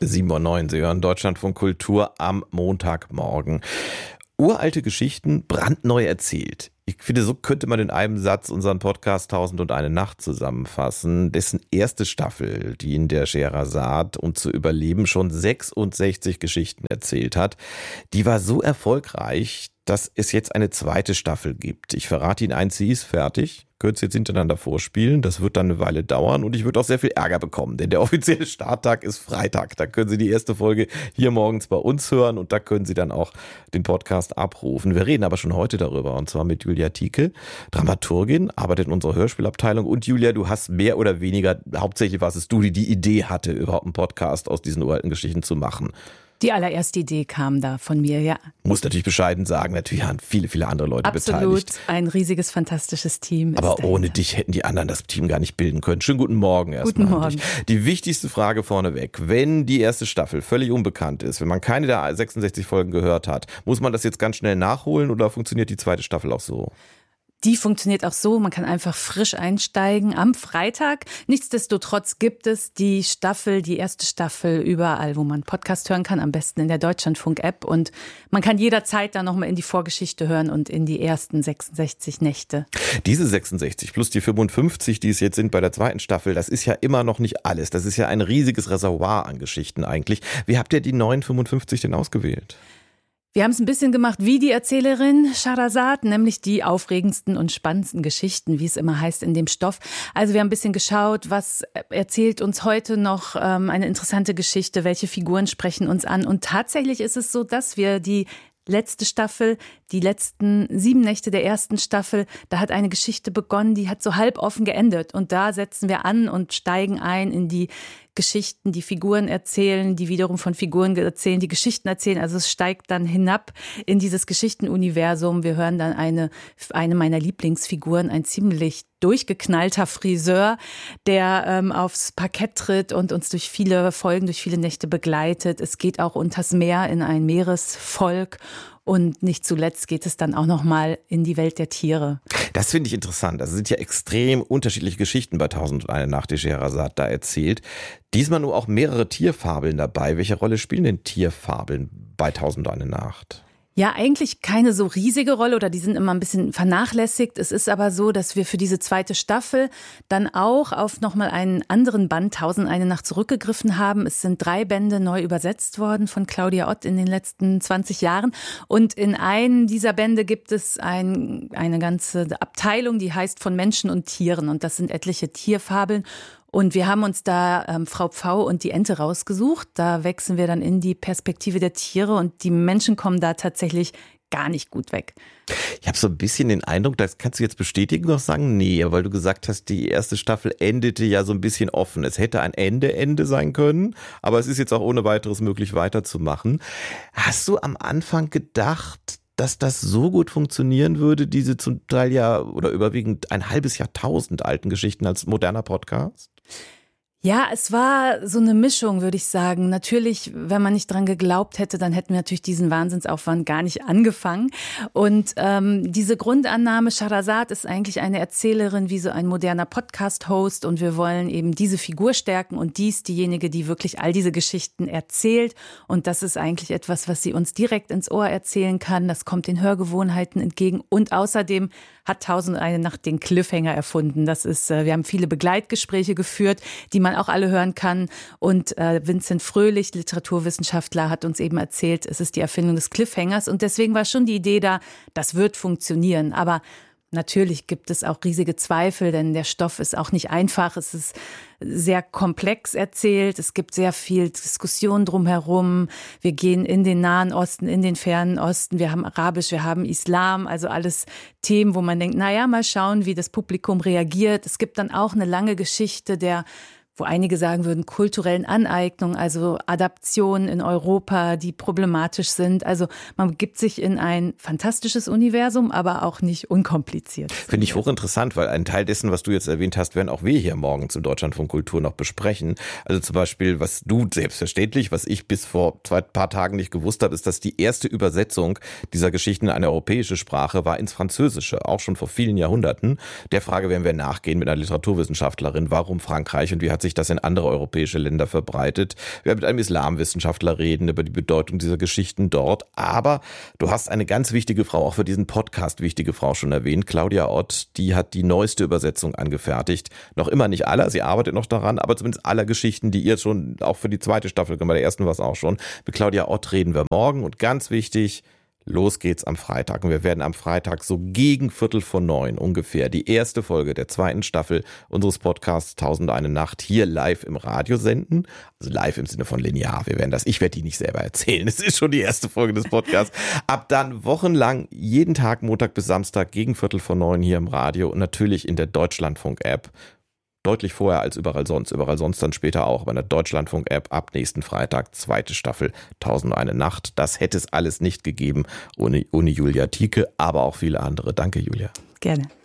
7:09 Uhr. Sie hören Deutschlandfunk Kultur am Montagmorgen. Uralte Geschichten brandneu erzählt. Ich finde, so könnte man in einem Satz unseren Podcast 1001 Nacht zusammenfassen, dessen erste Staffel, die in der Scheherazade und zu überleben schon 66 Geschichten erzählt hat, die war so erfolgreich, dass es jetzt eine zweite Staffel gibt. Ich verrate Ihnen eins, sie ist fertig. Könnt ihr jetzt hintereinander vorspielen. Das wird dann eine Weile dauern und ich würde auch sehr viel Ärger bekommen, denn der offizielle Starttag ist Freitag. Da können Sie die erste Folge hier morgens bei uns hören und da können Sie dann auch den Podcast abrufen. Wir reden aber schon heute darüber und zwar mit Julia Thieke, Dramaturgin, arbeitet in unserer Hörspielabteilung. Und Julia, du hast mehr oder weniger, hauptsächlich war es du, die Idee hatte, überhaupt einen Podcast aus diesen uralten Geschichten zu machen. Die allererste Idee kam da von mir, ja. Muss natürlich bescheiden sagen, natürlich haben viele andere Leute beteiligt. Absolut, ein riesiges, fantastisches Team. Aber ohne dich hätten die anderen das Team gar nicht bilden können. Schönen guten Morgen erstmal. Guten Morgen. Die wichtigste Frage vorneweg. Wenn die erste Staffel völlig unbekannt ist, wenn man keine der 66 Folgen gehört hat, muss man das jetzt ganz schnell nachholen oder funktioniert die zweite Staffel auch so? Die funktioniert auch so, man kann einfach frisch einsteigen am Freitag. Nichtsdestotrotz gibt es die erste Staffel überall, wo man Podcast hören kann, am besten in der Deutschlandfunk-App. Und man kann jederzeit dann nochmal in die Vorgeschichte hören und in die ersten 66 Nächte. Diese 66 plus die 55, die es jetzt sind bei der zweiten Staffel, das ist ja immer noch nicht alles. Das ist ja ein riesiges Reservoir an Geschichten eigentlich. Wie habt ihr die neuen 55 denn ausgewählt? Wir haben es ein bisschen gemacht wie die Erzählerin Scheherazade, nämlich die aufregendsten und spannendsten Geschichten, wie es immer heißt in dem Stoff. Also wir haben ein bisschen geschaut, was erzählt uns heute noch eine interessante Geschichte, welche Figuren sprechen uns an. Und tatsächlich ist es so, dass wir die letzte Staffel, die letzten 7 Nächte der ersten Staffel, da hat eine Geschichte begonnen, die hat so halboffen geendet. Und da setzen wir an und steigen ein in die Geschichten, die Figuren erzählen, die wiederum von Figuren erzählen, die Geschichten erzählen. Also es steigt dann hinab in dieses Geschichtenuniversum. Wir hören dann eine meiner Lieblingsfiguren, ein ziemlich durchgeknallter Friseur, der aufs Parkett tritt und uns durch viele Folgen, durch viele Nächte begleitet. Es geht auch unters Meer in ein Meeresvolk. Und nicht zuletzt geht es dann auch noch mal in die Welt der Tiere. Das finde ich interessant. Also sind ja extrem unterschiedliche Geschichten bei 1001 Nacht, die Scheherazade da erzählt. Diesmal nur auch mehrere Tierfabeln dabei. Welche Rolle spielen denn Tierfabeln bei 1001 Nacht? Ja, eigentlich keine so riesige Rolle oder die sind immer ein bisschen vernachlässigt. Es ist aber so, dass wir für diese zweite Staffel dann auch auf nochmal einen anderen Band 1001 Nacht zurückgegriffen haben. Es sind 3 Bände neu übersetzt worden von Claudia Ott in den letzten 20 Jahren. Und in einem dieser Bände gibt es eine ganze Abteilung, die heißt von Menschen und Tieren. Und das sind etliche Tierfabeln. Und wir haben uns da Frau Pfau und die Ente rausgesucht. Da wechseln wir dann in die Perspektive der Tiere und die Menschen kommen da tatsächlich gar nicht gut weg. Ich habe so ein bisschen den Eindruck, das kannst du jetzt bestätigen oder sagen? Nee, weil du gesagt hast, die erste Staffel endete ja so ein bisschen offen. Es hätte ein Ende sein können, aber es ist jetzt auch ohne weiteres möglich weiterzumachen. Hast du am Anfang gedacht, dass das so gut funktionieren würde, diese zum Teil ja oder überwiegend ein halbes Jahrtausend alten Geschichten als moderner Podcast? Ja, es war so eine Mischung, würde ich sagen. Natürlich, wenn man nicht dran geglaubt hätte, dann hätten wir natürlich diesen Wahnsinnsaufwand gar nicht angefangen. Und diese Grundannahme, Scheherazade ist eigentlich eine Erzählerin wie so ein moderner Podcast-Host und wir wollen eben diese Figur stärken und die ist diejenige, die wirklich all diese Geschichten erzählt. Und das ist eigentlich etwas, was sie uns direkt ins Ohr erzählen kann. Das kommt den Hörgewohnheiten entgegen und außerdem hat 1001 Nacht den Cliffhanger erfunden. Das ist, wir haben viele Begleitgespräche geführt, die man auch alle hören kann. Und Vincent Fröhlich, Literaturwissenschaftler, hat uns eben erzählt, es ist die Erfindung des Cliffhangers. Und deswegen war schon die Idee da, das wird funktionieren. Aber natürlich gibt es auch riesige Zweifel, denn der Stoff ist auch nicht einfach. Es ist sehr komplex erzählt. Es gibt sehr viel Diskussion drumherum. Wir gehen in den Nahen Osten, in den Fernen Osten. Wir haben Arabisch, wir haben Islam. Also alles Themen, wo man denkt, naja, mal schauen, wie das Publikum reagiert. Es gibt dann auch eine lange Geschichte wo einige sagen würden, kulturellen Aneignung, also Adaptionen in Europa, die problematisch sind. Also man begibt sich in ein fantastisches Universum, aber auch nicht unkompliziert. Finde ich hochinteressant, weil ein Teil dessen, was du jetzt erwähnt hast, werden auch wir hier morgen zu Deutschlandfunk Kultur noch besprechen. Also zum Beispiel, was du selbstverständlich, was ich bis vor paar Tagen nicht gewusst habe, ist, dass die erste Übersetzung dieser Geschichten in eine europäische Sprache war ins Französische, auch schon vor vielen Jahrhunderten. Der Frage werden wir nachgehen mit einer Literaturwissenschaftlerin, warum Frankreich und wie hat sich das in andere europäische Länder verbreitet. Wir werden mit einem Islamwissenschaftler reden über die Bedeutung dieser Geschichten dort. Aber du hast eine ganz wichtige Frau, auch für diesen Podcast wichtige Frau schon erwähnt, Claudia Ott, die hat die neueste Übersetzung angefertigt. Noch immer nicht aller, sie arbeitet noch daran, aber zumindest aller Geschichten, die ihr schon auch für die zweite Staffel, bei der ersten war es auch schon. Mit Claudia Ott reden wir morgen und ganz wichtig, los geht's am Freitag. Und wir werden am Freitag so gegen 8:45 ungefähr die erste Folge der zweiten Staffel unseres Podcasts 1001 Nacht hier live im Radio senden. Also live im Sinne von linear. Ich werde die nicht selber erzählen. Es ist schon die erste Folge des Podcasts. Ab dann wochenlang jeden Tag Montag bis Samstag gegen 8:45 hier im Radio und natürlich in der Deutschlandfunk-App. Deutlich vorher als überall sonst dann später auch, aber in der Deutschlandfunk-App ab nächsten Freitag, zweite Staffel 1001 Nacht. Das hätte es alles nicht gegeben ohne Julia Thieke, aber auch viele andere. Danke, Julia. Gerne.